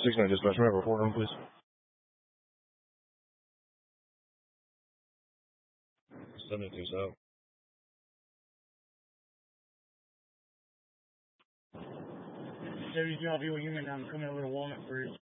6-9 dispatch, remember, report room, please. 72 South. Deputy John Hill Human, I'm coming over to Walnut Bridge.